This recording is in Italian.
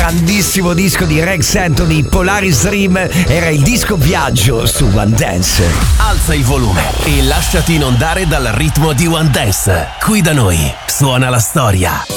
grandissimo disco di Rex Anthony, Polaris Dream, era il disco Viaggio su One Dance. Alza il volume e lasciati inondare dal ritmo di One Dance. Qui da noi suona la storia.